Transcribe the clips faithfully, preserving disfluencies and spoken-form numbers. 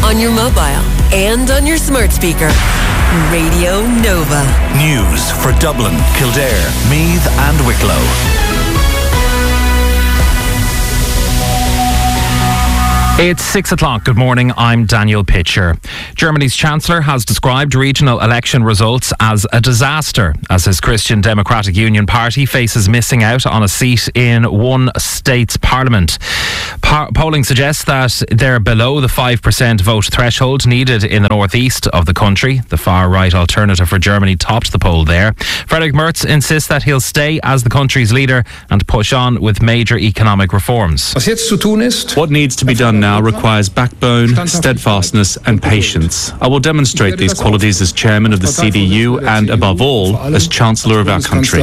on your mobile, and on your smart speaker. Radio Nova. News for Dublin, Kildare, Meath and Wicklow. It's six o'clock. Good morning. I'm Daniel Pitcher. Germany's Chancellor has described regional election results as a disaster as his Christian Democratic Union party faces missing out on a seat in one state's parliament. Par- polling suggests that they're below the five percent vote threshold needed in the northeast of the country. The far-right Alternative for Germany topped the poll there. Friedrich Merz insists that he'll stay as the country's leader and push on with major economic reforms. What needs to be done now requires backbone, steadfastness and patience. I will demonstrate these qualities as chairman of the C D U and, above all, as Chancellor of our country.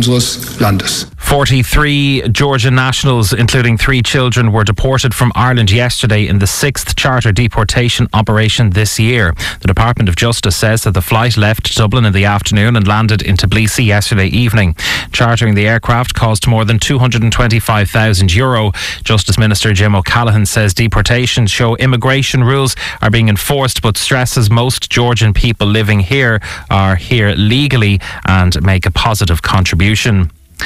forty-three Georgian nationals, including three children, were deported from Ireland yesterday in the sixth charter deportation operation this year. The Department of Justice says that the flight left Dublin in the afternoon and landed in Tbilisi yesterday evening. Chartering the aircraft cost more than two hundred twenty-five thousand euro. Justice Minister Jim O'Callaghan says deportations show immigration rules are being enforced, but stresses most Georgian people living here are here legally and make a positive contribution.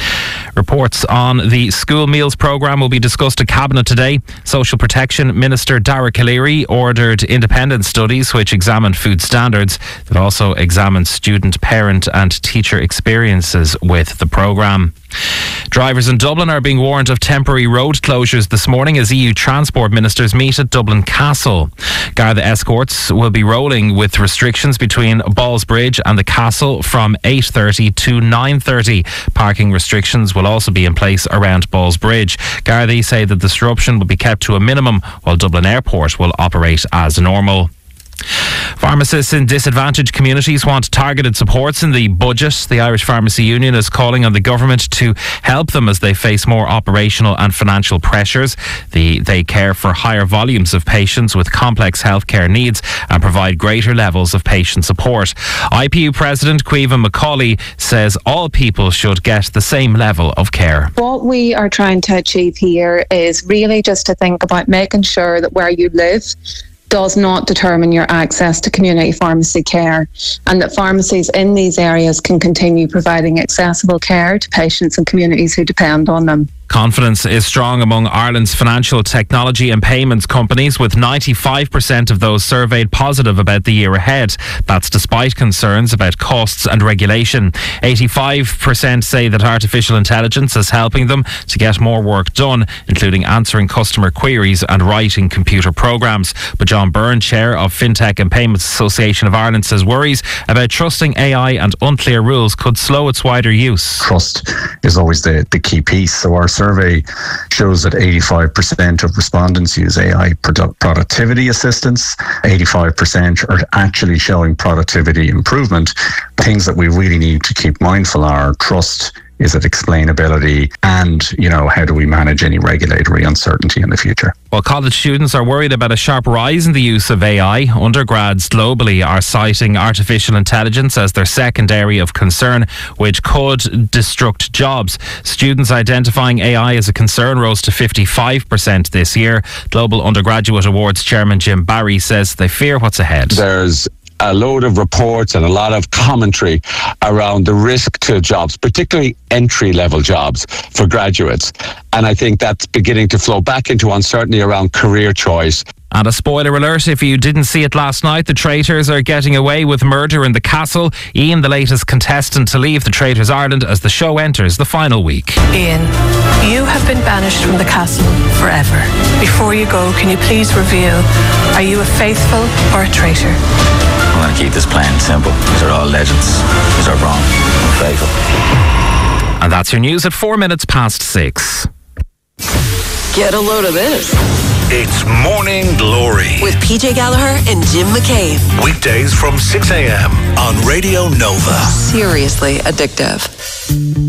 Reports on the school meals programme will be discussed at Cabinet today. Social Protection Minister Dara Calleary ordered independent studies which examine food standards that also examine student, parent and teacher experiences with the programme. Drivers in Dublin are being warned of temporary road closures this morning as E U transport ministers meet at Dublin Castle. Garda escorts will be rolling with restrictions between Ballsbridge and the Castle from eight thirty to nine thirty. Parking restrictions will also be in place around Ballsbridge. Gardaí say the disruption will be kept to a minimum while Dublin Airport will operate as normal. Pharmacists in disadvantaged communities want targeted supports in the budget. The Irish Pharmacy Union is calling on the government to help them as they face more operational and financial pressures. The, they care for higher volumes of patients with complex healthcare needs and provide greater levels of patient support. I P U President Caoimhe Macaulay says all people should get the same level of care. What we are trying to achieve here is really just to think about making sure that where you live does not determine your access to community pharmacy care, and that pharmacies in these areas can continue providing accessible care to patients and communities who depend on them. Confidence is strong among Ireland's financial technology and payments companies, with ninety-five percent of those surveyed positive about the year ahead. That's despite concerns about costs and regulation. eighty-five percent say that artificial intelligence is helping them to get more work done, including answering customer queries and writing computer programs. But John Byrne, chair of FinTech and Payments Association of Ireland, says worries about trusting A I and unclear rules could slow its wider use. Trust is always the, the key piece. So our survey shows that eighty-five percent of respondents use A I produ- productivity assistance. eighty-five percent are actually showing productivity improvement. Things that we really need to keep mindful are trust. Is it explainability? And, you know, how do we manage any regulatory uncertainty in the future? Well, college students are worried about a sharp rise in the use of A I. Undergrads globally are citing artificial intelligence as their second area of concern, which could destruct jobs. Students identifying A I as a concern rose to fifty-five percent this year. Global Undergraduate Awards Chairman Jim Barry says they fear what's ahead. There's a load of reports and a lot of commentary around the risk to jobs, particularly entry-level jobs for graduates. And I think that's beginning to flow back into uncertainty around career choice. And a spoiler alert, if you didn't see it last night, the Traitors are getting away with murder in the Castle. Ian, the latest contestant to leave the Traitors Ireland as the show enters the final week. Ian, you have been banished from the castle forever. Before you go, can you please reveal, are you a faithful or a traitor? I'm going to keep this plain and simple. These are all legends. These are wrong and faithful. And that's your news at four minutes past six. Get a load of this. It's Morning Glory with P J Gallagher and Jim McCabe. Weekdays from six a.m. on Radio Nova. Seriously addictive.